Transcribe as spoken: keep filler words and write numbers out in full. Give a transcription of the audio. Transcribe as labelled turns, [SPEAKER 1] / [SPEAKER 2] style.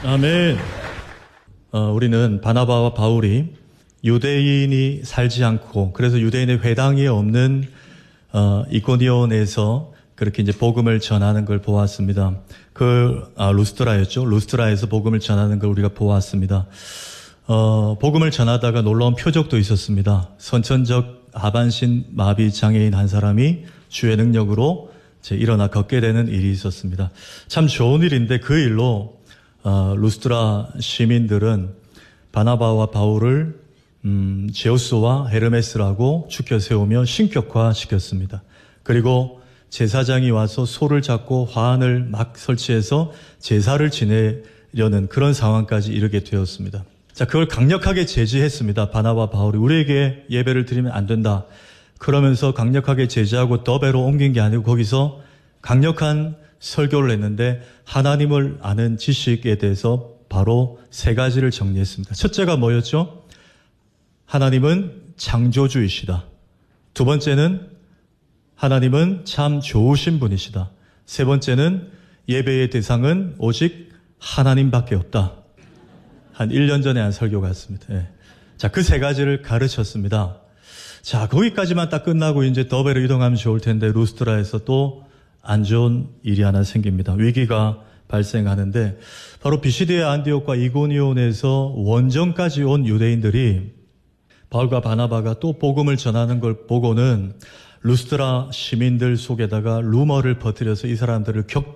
[SPEAKER 1] 아멘. 어, 우리는 바나바와 바울이 유대인이 살지 않고 그래서 유대인의 회당이 없는 어, 이고니온에서 그렇게 이제 복음을 전하는 걸 보았습니다. 그 아, 루스트라였죠. 루스트라에서 복음을 전하는 걸 우리가 보았습니다. 어, 복음을 전하다가 놀라운 표적도 있었습니다. 선천적 하반신 마비 장애인 한 사람이 주의 능력으로 이제 일어나 걷게 되는 일이 있었습니다. 참 좋은 일인데 그 일로 어, 루스트라 시민들은 바나바와 바울을 음, 제우스와 헤르메스라고 추켜 세우며 신격화시켰습니다. 그리고 제사장이 와서 소를 잡고 화환을 막 설치해서 제사를 지내려는 그런 상황까지 이르게 되었습니다. 자, 그걸 강력하게 제지했습니다. 바나바 바울이 우리에게 예배를 드리면 안 된다. 그러면서 강력하게 제지하고 더베로 옮긴 게 아니고 거기서 강력한 설교를 했는데 하나님을 아는 지식에 대해서 바로 세 가지를 정리했습니다. 첫째가 뭐였죠? 하나님은 창조주이시다. 두 번째는 하나님은 참 좋으신 분이시다. 세 번째는 예배의 대상은 오직 하나님밖에 없다. 한 일 년 전에 한 설교 같습니다. 예. 자, 그 세 가지를 가르쳤습니다. 자, 거기까지만 딱 끝나고 이제 더베로 이동하면 좋을 텐데 루스트라에서 또 안 좋은 일이 하나 생깁니다. 위기가 발생하는데 바로 비시디의 안디옥과 이고니온에서 원정까지 온 유대인들이 바울과 바나바가 또 복음을 전하는 걸 보고는 루스트라 시민들 속에다가 루머를 퍼뜨려서 이 사람들을 격